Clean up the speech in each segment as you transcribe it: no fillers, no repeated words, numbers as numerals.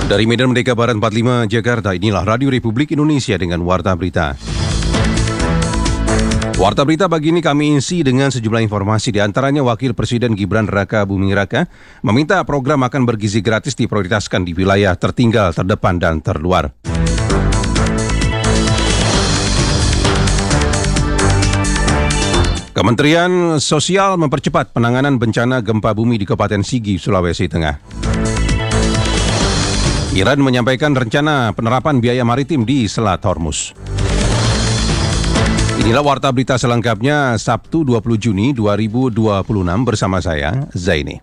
Dari Medan Merdeka Barat 45 Jakarta, inilah Radio Republik Indonesia dengan Warta Berita. Warta Berita pagi ini kami isi dengan sejumlah informasi, di antaranya Wakil Presiden Gibran Raka Buming Raka meminta program makan bergizi gratis diprioritaskan di wilayah tertinggal, terdepan, dan terluar. Kementerian Sosial mempercepat penanganan bencana gempa bumi di Kabupaten Sigi, Sulawesi Tengah. Iran menyampaikan rencana penerapan biaya maritim di Selat Hormuz. Inilah Warta Berita selengkapnya Sabtu 20 Juni 2026 bersama saya, Zaini.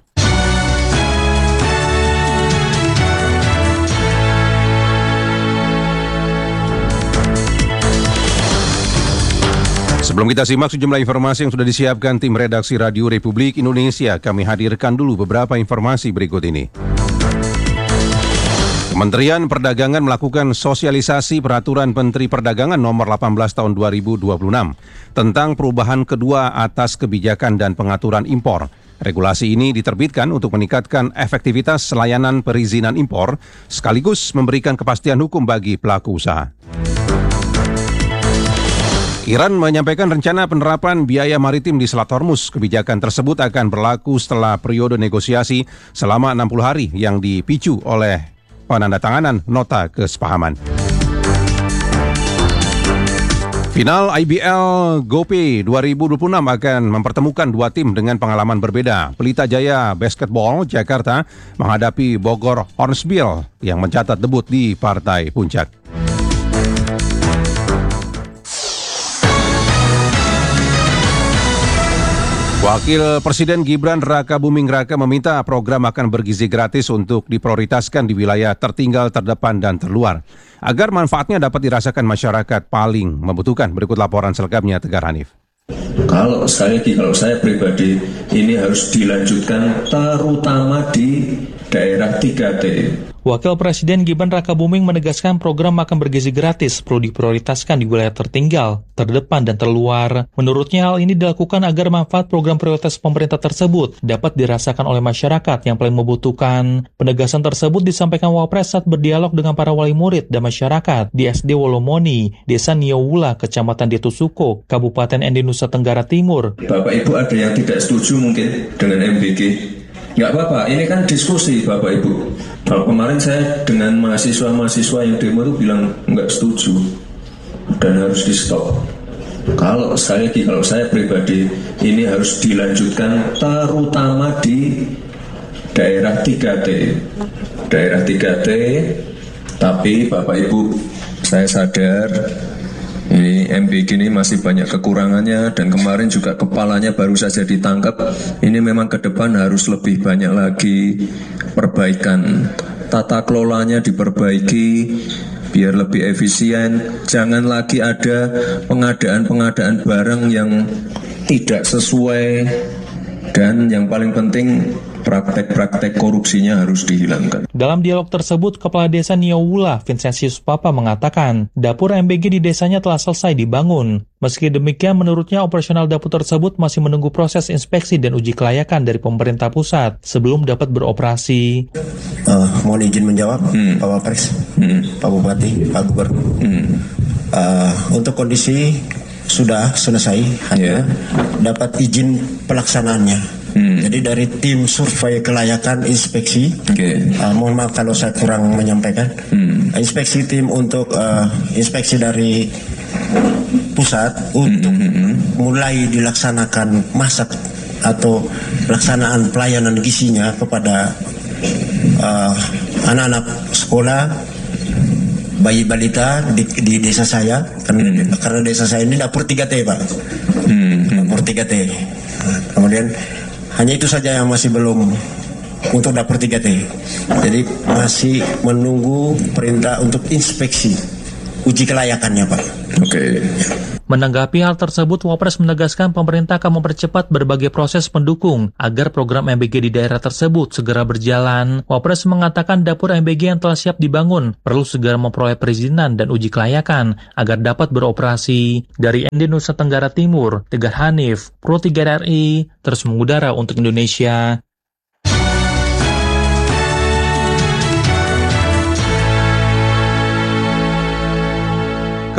Sebelum kita simak sejumlah informasi yang sudah disiapkan tim redaksi Radio Republik Indonesia, kami hadirkan dulu beberapa informasi berikut ini. Kementerian Perdagangan melakukan sosialisasi Peraturan Menteri Perdagangan Nomor 18 Tahun 2026 tentang perubahan kedua atas kebijakan dan pengaturan impor. Regulasi ini diterbitkan untuk meningkatkan efektivitas layanan perizinan impor sekaligus memberikan kepastian hukum bagi pelaku usaha. Iran menyampaikan rencana penerapan biaya maritim di Selat Hormuz. Kebijakan tersebut akan berlaku setelah periode negosiasi selama 60 hari yang dipicu oleh penandatanganan nota kesepahaman. Final IBL GoPay 2026 akan mempertemukan dua tim dengan pengalaman berbeda. Pelita Jaya Basketball Jakarta menghadapi Bogor Hornsbill yang mencatat debut di partai puncak. Wakil Presiden Gibran Raka Buming Raka meminta program makan bergizi gratis untuk diprioritaskan di wilayah tertinggal, terdepan, dan terluar, agar manfaatnya dapat dirasakan masyarakat paling membutuhkan. Berikut laporan selengkapnya Tegar Hanif. Kalau saya pribadi, ini harus dilanjutkan terutama di daerah 3T. Wakil Presiden Gibran Raka Buming menegaskan program makan bergizi gratis perlu diprioritaskan di wilayah tertinggal, terdepan, dan terluar. Menurutnya hal ini dilakukan agar manfaat program prioritas pemerintah tersebut dapat dirasakan oleh masyarakat yang paling membutuhkan. Penegasan tersebut disampaikan Wapres saat berdialog dengan para wali murid dan masyarakat di SD Wolomoni, Desa Niowula, Kecamatan Detusuko, Kabupaten Ende Nusa Tenggara Timur. Bapak Ibu ada yang tidak setuju mungkin dengan MBG. Nggak apa-apa, ini kan diskusi Bapak Ibu. Kalau kemarin saya dengan mahasiswa-mahasiswa yang demo itu bilang nggak setuju dan harus di-stop. Kalau saya pribadi, ini harus dilanjutkan terutama di daerah 3T. Daerah 3T, tapi Bapak Ibu, saya sadar ini MBG ini masih banyak kekurangannya dan kemarin juga kepalanya baru saja ditangkap. Ini memang ke depan harus lebih banyak lagi perbaikan. Tata kelolanya diperbaiki biar lebih efisien. Jangan lagi ada pengadaan barang yang tidak sesuai. Dan yang paling penting, praktek-praktek korupsinya harus dihilangkan. Dalam dialog tersebut, Kepala Desa Niowula, Vincentius Papa, mengatakan dapur MBG di desanya telah selesai dibangun. Meski demikian, menurutnya operasional dapur tersebut masih menunggu proses inspeksi dan uji kelayakan dari pemerintah pusat sebelum dapat beroperasi. Mohon izin menjawab, Pak Wapres, Pak Bupati, Pak Gubernur. Untuk kondisi sudah selesai, hanya dapat izin pelaksanaannya. Jadi dari tim survei kelayakan inspeksi, mohon maaf kalau saya kurang menyampaikan, inspeksi tim untuk inspeksi dari pusat untuk mulai dilaksanakan masak atau pelaksanaan pelayanan gizinya kepada anak-anak sekolah, bayi balita di desa saya, karena desa saya ini dapur 3T Pak, dapur 3T. Kemudian hanya itu saja yang masih belum untuk dapur 3T. Jadi masih menunggu perintah untuk inspeksi uji kelayakannya Pak. Oke. Menanggapi hal tersebut, Wapres menegaskan pemerintah akan mempercepat berbagai proses pendukung agar program MBG di daerah tersebut segera berjalan. Wapres mengatakan dapur MBG yang telah siap dibangun perlu segera memperoleh perizinan dan uji kelayakan agar dapat beroperasi. Dari Ende Nusa Tenggara Timur, Tegar Hanif, Pro 3 RI, terus mengudara untuk Indonesia.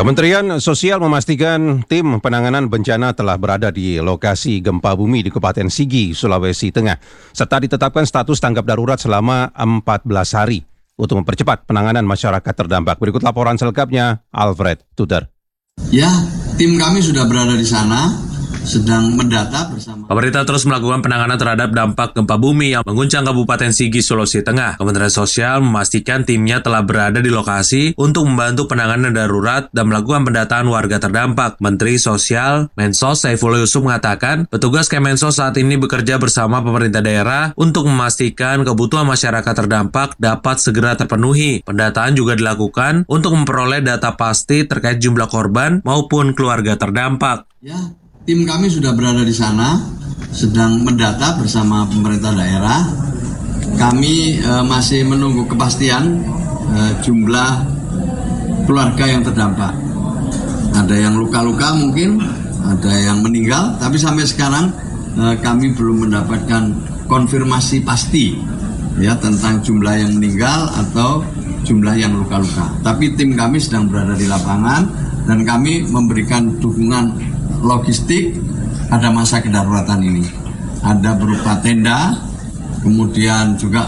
Kementerian Sosial memastikan tim penanganan bencana telah berada di lokasi gempa bumi di Kabupaten Sigi, Sulawesi Tengah, serta ditetapkan status tanggap darurat selama 14 hari untuk mempercepat penanganan masyarakat terdampak. Berikut laporan selengkapnya, Alfred Tuter. Ya, tim kami sudah berada di sana, sedang mendata bersama. Pemerintah terus melakukan penanganan terhadap dampak gempa bumi yang mengguncang Kabupaten Sigi, Sulawesi Tengah. Kementerian Sosial memastikan timnya telah berada di lokasi untuk membantu penanganan darurat dan melakukan pendataan warga terdampak. Menteri Sosial Mensos Saifullah Yusuf mengatakan, petugas Kemensos saat ini bekerja bersama pemerintah daerah untuk memastikan kebutuhan masyarakat terdampak dapat segera terpenuhi. Pendataan juga dilakukan untuk memperoleh data pasti terkait jumlah korban maupun keluarga terdampak. Ya, tim kami sudah berada di sana, sedang mendata bersama pemerintah daerah. Kami masih menunggu kepastian jumlah keluarga yang terdampak. Ada yang luka-luka mungkin, ada yang meninggal, tapi sampai sekarang kami belum mendapatkan konfirmasi pasti ya tentang jumlah yang meninggal atau jumlah yang luka-luka. Tapi tim kami sedang berada di lapangan dan kami memberikan dukungan logistik pada masa kedaruratan ini. Ada berupa tenda, kemudian juga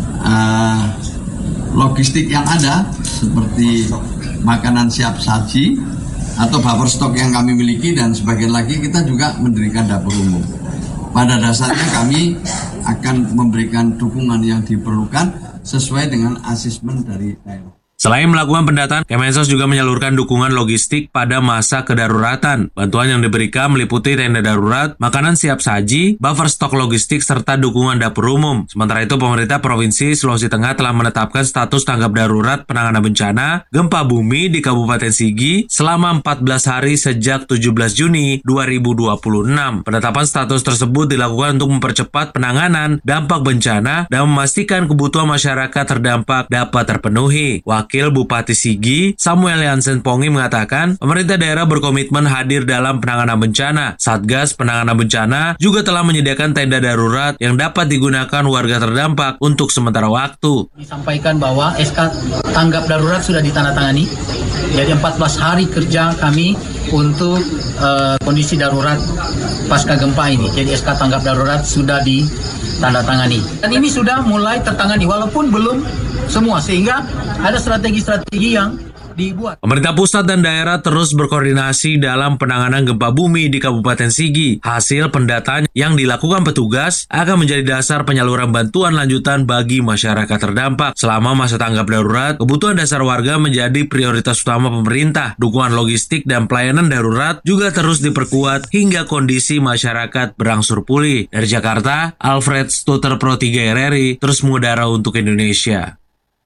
logistik yang ada seperti makanan siap saji atau buffer stok yang kami miliki, dan sebagian lagi kita juga mendirikan dapur umum. Pada dasarnya kami akan memberikan dukungan yang diperlukan sesuai dengan asesmen dari daerah. Selain melakukan pendataan, Kemensos juga menyalurkan dukungan logistik pada masa kedaruratan. Bantuan yang diberikan meliputi tenda darurat, makanan siap saji, buffer stok logistik, serta dukungan dapur umum. Sementara itu, pemerintah Provinsi Sulawesi Tengah telah menetapkan status tanggap darurat penanganan bencana gempa bumi di Kabupaten Sigi selama 14 hari sejak 17 Juni 2026. Penetapan status tersebut dilakukan untuk mempercepat penanganan dampak bencana dan memastikan kebutuhan masyarakat terdampak dapat terpenuhi. Wakil Bupati Sigi, Samuel Jansen Pongi mengatakan, pemerintah daerah berkomitmen hadir dalam penanganan bencana. Satgas penanganan bencana juga telah menyediakan tenda darurat yang dapat digunakan warga terdampak untuk sementara waktu. Disampaikan bahwa SK tanggap darurat sudah ditandatangani. Jadi 14 hari kerja kami untuk kondisi darurat pasca gempa ini. Jadi SK tanggap darurat sudah ditandatangani. Dan ini sudah mulai tertangani walaupun belum semua, sehingga ada strategi-strategi yang dibuat. Pemerintah pusat dan daerah terus berkoordinasi dalam penanganan gempa bumi di Kabupaten Sigi. Hasil pendataan yang dilakukan petugas akan menjadi dasar penyaluran bantuan lanjutan bagi masyarakat terdampak. Selama masa tanggap darurat, kebutuhan dasar warga menjadi prioritas utama pemerintah. Dukungan logistik dan pelayanan darurat juga terus diperkuat hingga kondisi masyarakat berangsur pulih. Dari Jakarta, Alfred Stuter, Pro 3 RRI, terus mengudara untuk Indonesia.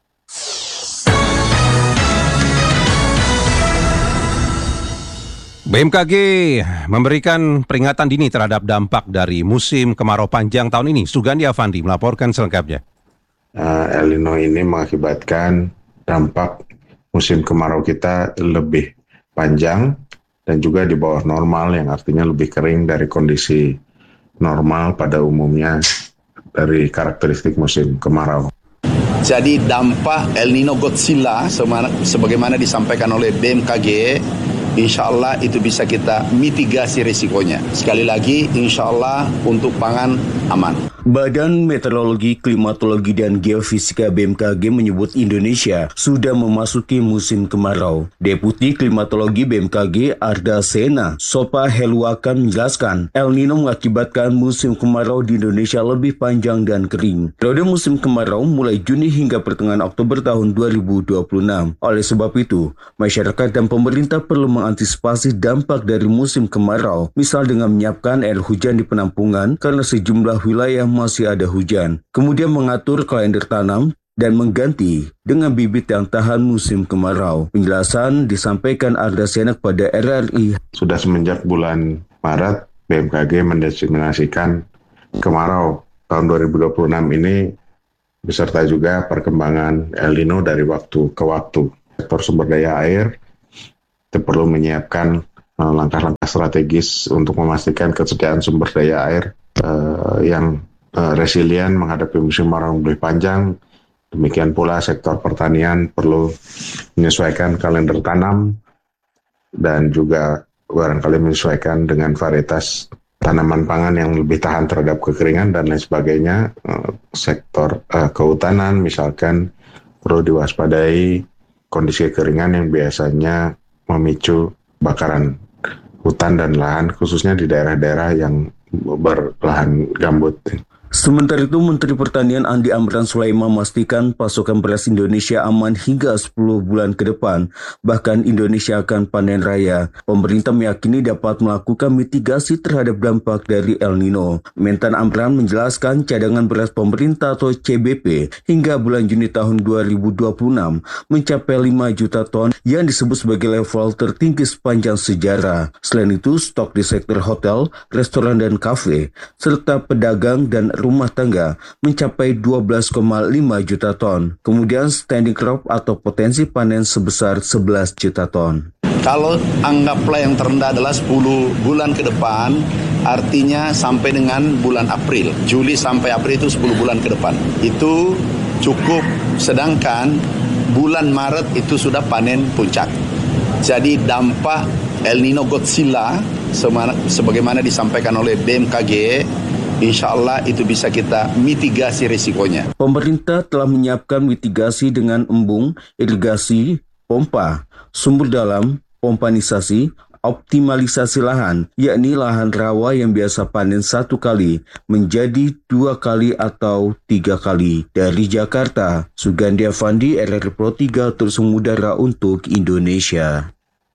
BMKG memberikan peringatan dini terhadap dampak dari musim kemarau panjang tahun ini. Sugandi Avandi melaporkan selengkapnya. El Nino ini mengakibatkan dampak musim kemarau kita lebih panjang dan juga di bawah normal, yang artinya lebih kering dari kondisi normal pada umumnya dari karakteristik musim kemarau. Jadi dampak El Nino Godzilla sebagaimana disampaikan oleh BMKG, insya Allah itu bisa kita mitigasi risikonya. Sekali lagi, insya Allah untuk pangan aman. Badan Meteorologi, Klimatologi, dan Geofisika BMKG menyebut Indonesia sudah memasuki musim kemarau. Deputi Klimatologi BMKG Arda Sena Sopa Heluakan menjelaskan, El Nino mengakibatkan musim kemarau di Indonesia lebih panjang dan kering. Periode musim kemarau mulai Juni hingga pertengahan Oktober tahun 2026. Oleh sebab itu, masyarakat dan pemerintah perlu mengantisipasi dampak dari musim kemarau, misal dengan menyiapkan air hujan di penampungan karena sejumlah wilayah masih ada hujan, kemudian mengatur kalender tanam dan mengganti dengan bibit yang tahan musim kemarau. Penjelasan disampaikan Arda Sena kepada RRI. Sudah semenjak bulan Maret, BMKG mendesiminasikan kemarau tahun 2026 ini beserta juga perkembangan El Nino dari waktu ke waktu. Sektor sumber daya air kita perlu menyiapkan langkah-langkah strategis untuk memastikan kesediaan sumber daya air yang resilient menghadapi musim kemarau yang lebih panjang. Demikian pula sektor pertanian perlu menyesuaikan kalender tanam dan juga barangkali menyesuaikan dengan varietas tanaman pangan yang lebih tahan terhadap kekeringan dan lain sebagainya. Sektor kehutanan misalkan perlu diwaspadai kondisi kekeringan yang biasanya memicu bakaran hutan dan lahan, khususnya di daerah-daerah yang berlahan gambut. Sementara itu, Menteri Pertanian Andi Amran Sulaiman memastikan pasokan beras Indonesia aman hingga 10 bulan ke depan. Bahkan Indonesia akan panen raya. Pemerintah meyakini dapat melakukan mitigasi terhadap dampak dari El Nino. Mentan Amran menjelaskan cadangan beras pemerintah atau CBP hingga bulan Juni tahun 2026 mencapai 5 juta ton yang disebut sebagai level tertinggi sepanjang sejarah. Selain itu, stok di sektor hotel, restoran dan kafe, serta pedagang dan rumah tangga mencapai 12,5 juta ton. Kemudian standing crop atau potensi panen sebesar 11 juta ton. Kalau anggaplah yang terendah adalah 10 bulan ke depan, artinya sampai dengan bulan April. Juli sampai April itu 10 bulan ke depan. Itu cukup, sedangkan bulan Maret itu sudah panen puncak. Jadi dampak El Nino Godzilla sebagaimana disampaikan oleh BMKG, insya Allah itu bisa kita mitigasi risikonya. Pemerintah telah menyiapkan mitigasi dengan embung, irigasi, pompa, sumber dalam, pompanisasi, optimalisasi lahan, yakni lahan rawa yang biasa panen 1 kali menjadi 2 kali atau 3 kali. Dari Jakarta, Sugandi Avandi, RRI Pro 3 terus mengudara untuk Indonesia.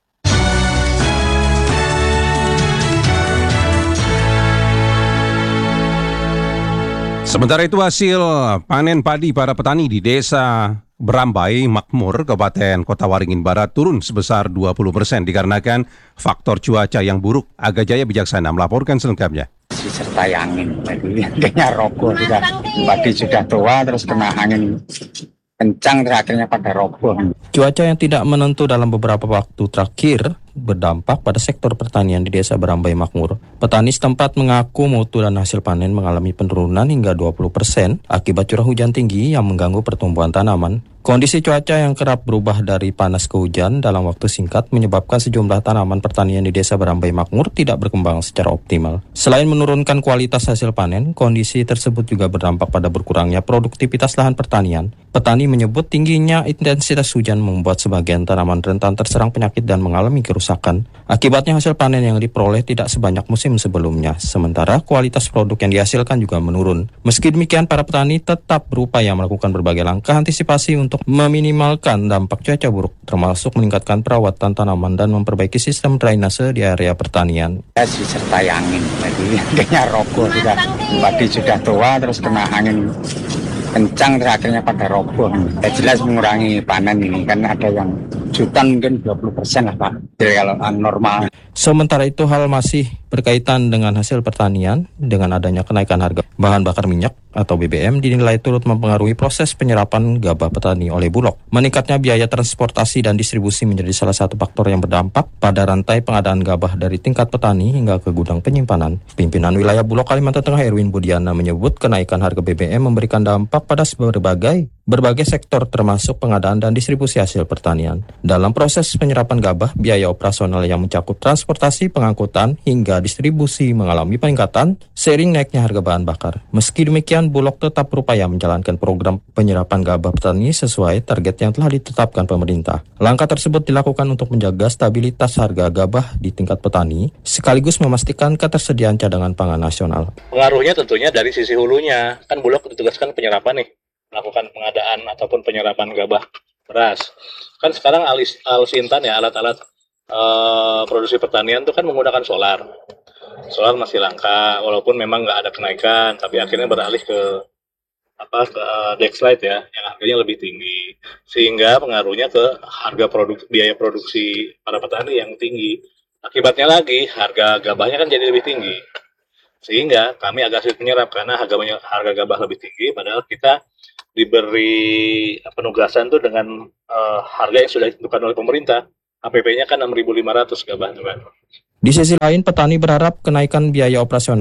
Sementara itu hasil panen padi para petani di Desa Berambai Makmur, Kabupaten Kota Waringin Barat turun sebesar 20% dikarenakan faktor cuaca yang buruk. Aga Jaya Bijaksana melaporkan selengkapnya. Disertai angin, jadi kayaknya roboh sudah, padi sudah tua terus kena angin kencang terus akhirnya pada roboh. Cuaca yang tidak menentu dalam beberapa waktu terakhir berdampak pada sektor pertanian di Desa Berambai Makmur. Petani setempat mengaku mutu dan hasil panen mengalami penurunan hingga 20% akibat curah hujan tinggi yang mengganggu pertumbuhan tanaman. Kondisi cuaca yang kerap berubah dari panas ke hujan dalam waktu singkat menyebabkan sejumlah tanaman pertanian di Desa Berambai Makmur tidak berkembang secara optimal. Selain menurunkan kualitas hasil panen, kondisi tersebut juga berdampak pada berkurangnya produktivitas lahan pertanian. Petani menyebut tingginya intensitas hujan membuat sebagian tanaman rentan terserang penyakit dan mengalami kerusakan. Akibatnya hasil panen yang diperoleh tidak sebanyak musim sebelumnya, sementara kualitas produk yang dihasilkan juga menurun. Meski demikian, para petani tetap berupaya melakukan berbagai langkah antisipasi untuk meminimalkan dampak cuaca buruk, termasuk meningkatkan perawatan tanaman dan memperbaiki sistem drainase di area pertanian. Disertai angin, jadi kayaknya roboh sudah, padi sudah tua terus kena angin kencang terus akhirnya pada roboh. Ya jelas mengurangi panen ini, kan ada yang jutaan mungkin 20% lah Pak, jadi kalau normal. Sementara itu hal masih berkaitan dengan hasil pertanian. Dengan adanya kenaikan harga bahan bakar minyak atau BBM dinilai turut mempengaruhi proses penyerapan gabah petani oleh Bulog. Meningkatnya biaya transportasi dan distribusi menjadi salah satu faktor yang berdampak pada rantai pengadaan gabah dari tingkat petani hingga ke gudang penyimpanan. Pimpinan wilayah Bulog Kalimantan Tengah Erwin Budiana menyebut kenaikan harga BBM memberikan dampak pada berbagai sektor termasuk pengadaan dan distribusi hasil pertanian. Dalam proses penyerapan gabah, biaya operasional yang mencakup transportasi, pengangkutan, hingga distribusi mengalami peningkatan seiring naiknya harga bahan bakar. Meski demikian, Bulog tetap berupaya menjalankan program penyerapan gabah petani sesuai target yang telah ditetapkan pemerintah. Langkah tersebut dilakukan untuk menjaga stabilitas harga gabah di tingkat petani, sekaligus memastikan ketersediaan cadangan pangan nasional. Pengaruhnya tentunya dari sisi hulunya, kan Bulog ditugaskan penyerapan nih, melakukan pengadaan ataupun penyerapan gabah beras. Kan sekarang alusintan ya, alat-alat produksi pertanian itu kan menggunakan solar. Solar masih langka, walaupun memang nggak ada kenaikan, tapi akhirnya beralih ke Dexlite ya, yang harganya lebih tinggi, sehingga pengaruhnya ke harga biaya produksi para petani yang tinggi. Akibatnya lagi harga gabahnya kan jadi lebih tinggi, sehingga kami agak sulit menyerap karena harga gabah lebih tinggi, padahal kita diberi penugasan tuh dengan harga yang sudah ditentukan oleh pemerintah. APP-nya kan 6.500 gabah tuh kan. Di sisi lain, petani berharap kenaikan biaya operasional